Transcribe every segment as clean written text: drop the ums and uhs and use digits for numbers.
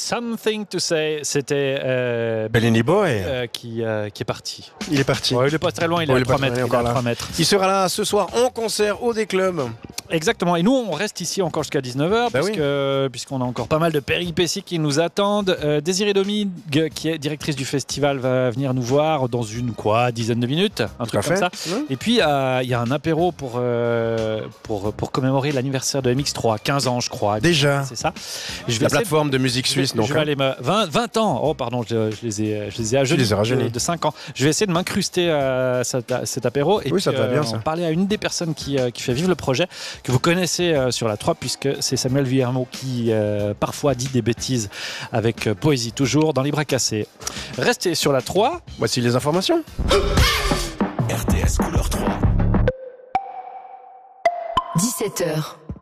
Something to Say, c'était Bellini Boy qui est parti. Il est parti. Ouais, il n'est pas très loin, il est à 3 mètres. Il sera là ce soir en concert au D-Club. Exactement, et nous on reste ici encore jusqu'à 19h puisqu'on a encore pas mal de péripéties qui nous attendent. Désirée Domingue, qui est directrice du festival, va venir nous voir dans une dizaine de minutes, un truc comme ça. Et puis il y a un apéro pour commémorer l'anniversaire de MX3, 15 ans je crois. Déjà. C'est ça. La plateforme de musique suisse, donc. Je vais aller 20 ans. Oh pardon, je les ai rajeunis de 5 ans. Je vais essayer de m'incruster à cet apéro et ça va bien, ça. parler à une des personnes qui fait vivre le projet, que vous connaissez sur la 3, puisque c'est Samuel Vuillermo qui parfois dit des bêtises avec poésie, toujours dans les bras cassés. Restez sur la 3. Voici les informations. RTS Couleur 3. 17h.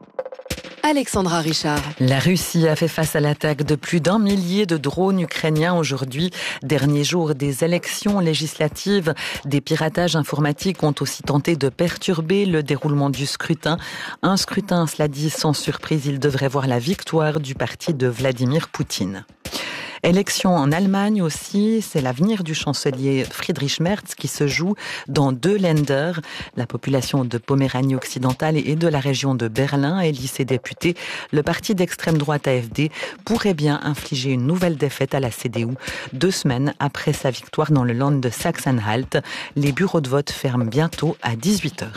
Alexandra Richard. La Russie a fait face à l'attaque de plus d'1 millier de drones ukrainiens aujourd'hui. Dernier jour des élections législatives. Des piratages informatiques ont aussi tenté de perturber le déroulement du scrutin. Un scrutin, cela dit, sans surprise, il devrait voir la victoire du parti de Vladimir Poutine. Élection en Allemagne aussi, c'est l'avenir du chancelier Friedrich Merz qui se joue dans 2 Länder. La population de Poméranie occidentale et de la région de Berlin élit ses députés. Le parti d'extrême droite AfD pourrait bien infliger une nouvelle défaite à la CDU 2 semaines après sa victoire dans le Land de Sachsen-Anhalt. Les bureaux de vote ferment bientôt à 18h.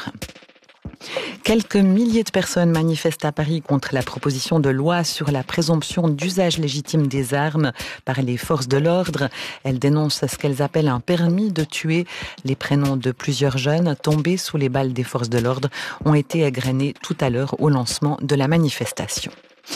Quelques milliers de personnes manifestent à Paris contre la proposition de loi sur la présomption d'usage légitime des armes par les forces de l'ordre. Elles dénoncent ce qu'elles appellent un permis de tuer. Les prénoms de plusieurs jeunes tombés sous les balles des forces de l'ordre ont été égrenés tout à l'heure au lancement de la manifestation.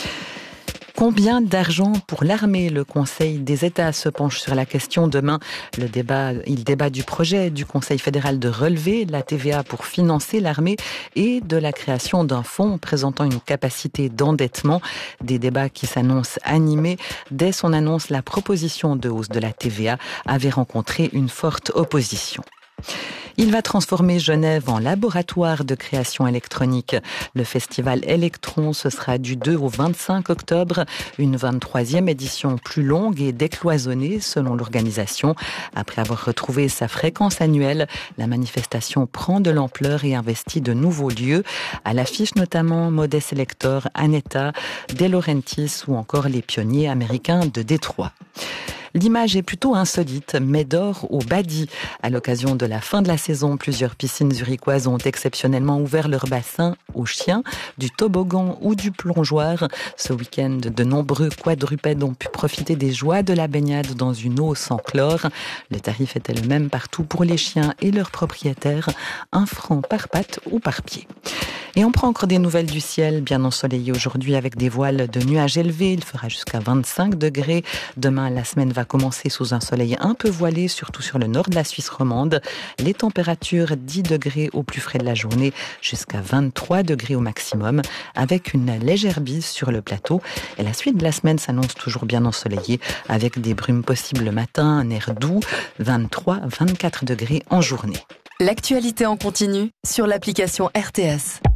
Combien d'argent pour l'armée? Le Conseil des États se penche sur la question demain. Il débat du projet du Conseil fédéral de relever la TVA pour financer l'armée et de la création d'un fonds présentant une capacité d'endettement. Des débats qui s'annoncent animés. Dès son annonce, la proposition de hausse de la TVA avait rencontré une forte opposition. Il va transformer Genève en laboratoire de création électronique. Le festival Electron, ce sera du 2 au 25 octobre, une 23e édition plus longue et décloisonnée selon l'organisation. Après avoir retrouvé sa fréquence annuelle, la manifestation prend de l'ampleur et investit de nouveaux lieux. À l'affiche notamment Modet Selector, Aneta, De Laurentiis ou encore les pionniers américains de Détroit. L'image est plutôt insolite, Médor au Badi. À l'occasion de la fin de la saison, plusieurs piscines zurichoises ont exceptionnellement ouvert leur bassin aux chiens, du toboggan ou du plongeoir. Ce week-end, de nombreux quadrupèdes ont pu profiter des joies de la baignade dans une eau sans chlore. Le tarif était le même partout pour les chiens et leurs propriétaires, 1 franc par patte ou par pied. Et on prend encore des nouvelles du ciel, bien ensoleillé aujourd'hui avec des voiles de nuages élevés. Il fera jusqu'à 25 degrés. Demain, la semaine va commencer sous un soleil un peu voilé, surtout sur le nord de la Suisse romande. Les températures 10 degrés au plus frais de la journée, jusqu'à 23 degrés au maximum, avec une légère bise sur le plateau. Et la suite de la semaine s'annonce toujours bien ensoleillée, avec des brumes possibles le matin, un air doux, 23-24 degrés en journée. L'actualité en continu sur l'application RTS.